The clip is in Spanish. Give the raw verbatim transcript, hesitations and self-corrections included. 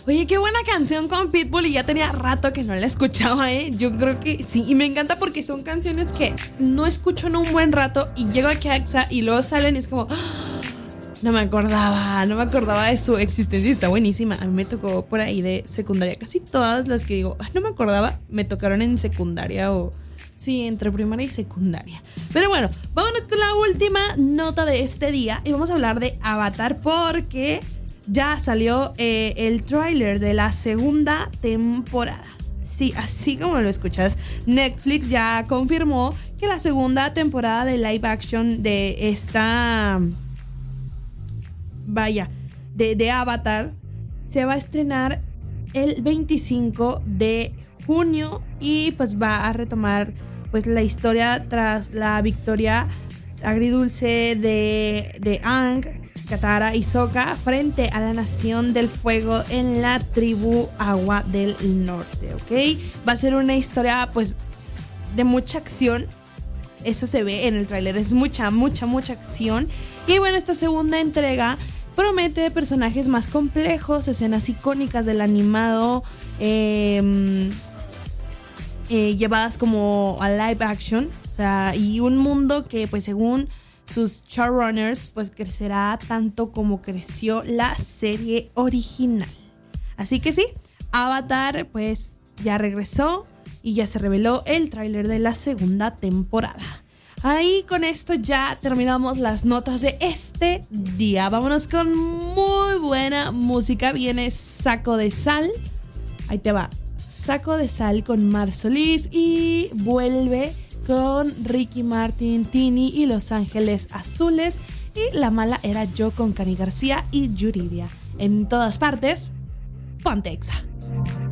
Oye, qué buena canción con Pitbull y ya tenía rato que no la escuchaba, ¿eh? Yo creo que sí, y me encanta porque son canciones que no escucho en un buen rato y llego aquí a Exa y luego salen y es como... No me acordaba, no me acordaba de su existencia y está buenísima. A mí me tocó por ahí de secundaria. Casi todas las que digo, ah, no me acordaba, me tocaron en secundaria o... Sí, entre primaria y secundaria. Pero bueno, vámonos con la última nota de este día y vamos a hablar de Avatar porque ya salió eh, el tráiler de la segunda temporada. Sí, así como lo escuchas, Netflix ya confirmó que la segunda temporada de live action de esta... Vaya, de, de Avatar se va a estrenar el veinticinco de junio y pues va a retomar pues la historia tras la victoria agridulce de, de Aang, Katara y Sokka frente a la Nación del Fuego en la tribu Agua del Norte, ¿ok? Va a ser una historia pues de mucha acción, eso se ve en el tráiler, es mucha, mucha, mucha acción. Y bueno, esta segunda entrega promete personajes más complejos, escenas icónicas del animado, eh, eh, llevadas como a live action, o sea, y un mundo que pues según sus showrunners pues crecerá tanto como creció la serie original. Así que sí, Avatar pues ya regresó y ya se reveló el tráiler de la segunda temporada. Ahí con esto ya terminamos las notas de este día. Vámonos con muy buena música. Viene Saco de Sal. Ahí te va. Saco de Sal con Mar Solís y vuelve con Ricky Martin, Tini y Los Ángeles Azules. Y La Mala Era Yo con Cani García y Yuridia. En todas partes, ponte Exa.